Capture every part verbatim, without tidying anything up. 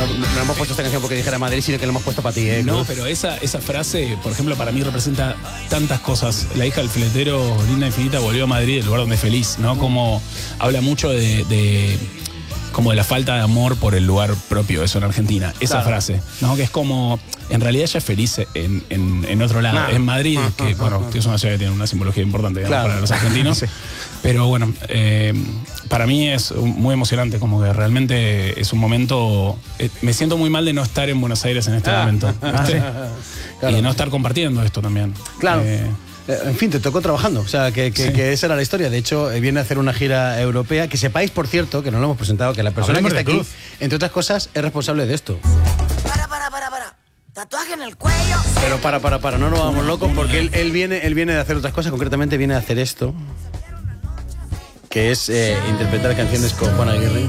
no, no, no hemos puesto esta canción porque dijera Madrid, sino que lo hemos puesto para ti, ¿eh? No, pero esa, esa frase, por ejemplo, para mí representa tantas cosas. La hija del filetero, linda infinita, volvió a Madrid, el lugar donde es feliz, ¿no? Como habla mucho de, de como de la falta de amor por el lugar propio, eso en Argentina. Esa claro. frase, ¿no? Que es como, en realidad ella es feliz en, en, en otro lado. Ah, en Madrid, ah, que ah, bueno, ah, es una ciudad que tiene una simbología importante, digamos, claro. para los argentinos. Sí. Pero bueno, eh, para mí es muy emocionante, como que realmente es un momento... Eh, me siento muy mal de no estar en Buenos Aires en este ah, momento, ah, ¿viste? Claro. Y de no estar compartiendo esto también. Claro. Eh, En fin, te tocó trabajando, o sea, que, que, sí. que esa era la historia. De hecho, viene a hacer una gira europea. Que sepáis, por cierto, que no lo hemos presentado, que la persona Hablemos que está aquí, entre otras cosas, es responsable de esto. Para, para, para, para. Tatuaje en el cuello. Pero para, para, para, no nos vamos locos, porque él, él, viene, él viene de hacer otras cosas, concretamente viene a hacer esto, que es eh, interpretar canciones con Juan Aguirre.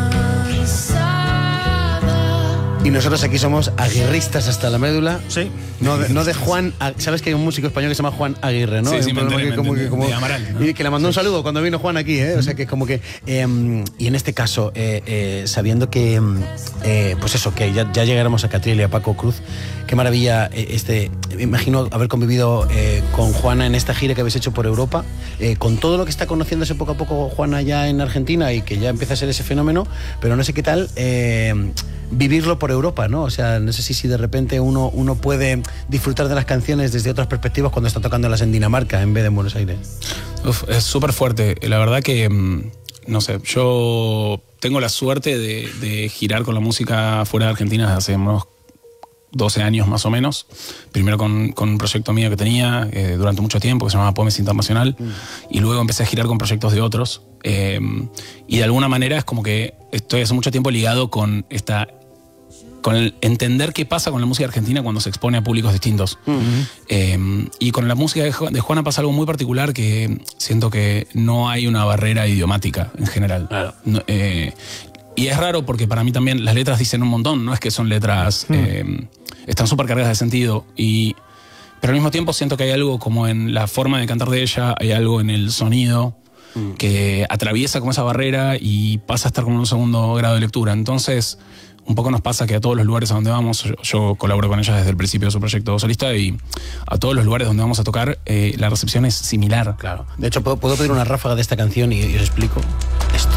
Y nosotros aquí somos aguirristas hasta la médula. Sí. No de, no de Juan... ¿Sabes que hay un músico español que se llama Juan Aguirre, no? Sí, sí, me enteré, que, como, me que, como, de Amaral, ¿no? Y que le mandó un saludo cuando vino Juan aquí, ¿eh? O sea, que es como que... Eh, y en este caso, eh, eh, sabiendo que... Eh, pues eso, que ya, ya llegaremos a Catriel y a Paco Cruz. Qué maravilla eh, este... Me imagino haber convivido eh, con Juana en esta gira que habéis hecho por Europa, eh, con todo lo que está conociéndose poco a poco Juana ya en Argentina y que ya empieza a ser ese fenómeno, pero no sé qué tal... Eh, vivirlo por Europa, ¿no? O sea, no sé si, si de repente uno, uno puede disfrutar de las canciones desde otras perspectivas cuando está tocándolas en Dinamarca en vez de en Buenos Aires. Uf, es súper fuerte. La verdad que, no sé, yo tengo la suerte de, de girar con la música fuera de Argentina desde hace unos doce años más o menos. Primero con, con un proyecto mío que tenía eh, durante mucho tiempo que se llamaba Pomes Internacional mm. y luego empecé a girar con proyectos de otros. Eh, y de alguna manera es como que estoy hace mucho tiempo ligado con esta con el entender qué pasa con la música argentina cuando se expone a públicos distintos. Uh-huh. Eh, y con la música de, de Juana pasa algo muy particular, que siento que no hay una barrera idiomática en general. Claro. No, eh, y es raro porque para mí también las letras dicen un montón, no es que son letras... Uh-huh. eh, están súper cargadas de sentido, y, pero al mismo tiempo siento que hay algo como en la forma de cantar de ella, hay algo en el sonido uh-huh. que atraviesa como esa barrera y pasa a estar como en un segundo grado de lectura. Entonces... un poco nos pasa que a todos los lugares a donde vamos, yo, yo colaboro con ella desde el principio de su proyecto solista, y a todos los lugares donde vamos a tocar, eh, la recepción es similar. Claro. De hecho, ¿puedo, puedo pedir una ráfaga de esta canción y, y os explico esto?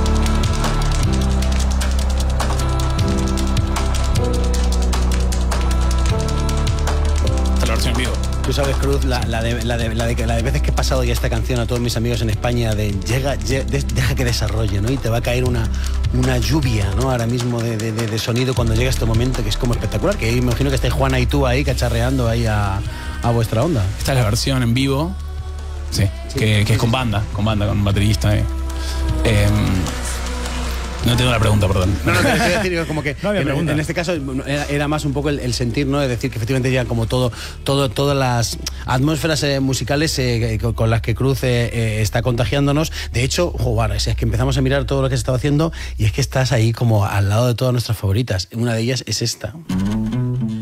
Esta es la versión en vivo. Tú sabes, Cruz, la, la, de, la, de, la, de, la de veces que he pasado ya esta canción a todos mis amigos en España de llega, llega de, deja que desarrolle, ¿no? Y te va a caer una, una lluvia, ¿no? Ahora mismo de, de, de, de sonido cuando llega este momento, que es como espectacular, que me imagino que estáis Juana y tú ahí cacharreando ahí a, a vuestra onda. Esta es la versión en vivo, sí, sí que, que sí, es con banda, con banda, con un baterista. Eh. Eh, No tengo la pregunta, perdón. No, no, te voy a decir como que no en, en este caso era, era más un poco el, el sentir, ¿no? Es decir, que efectivamente ya como todo, todo todas las atmósferas eh, musicales eh, con las que Cruz eh, eh, está contagiándonos. De hecho, joder, es que empezamos a mirar todo lo que se estaba haciendo y es que estás ahí como al lado de todas nuestras favoritas. Una de ellas es esta.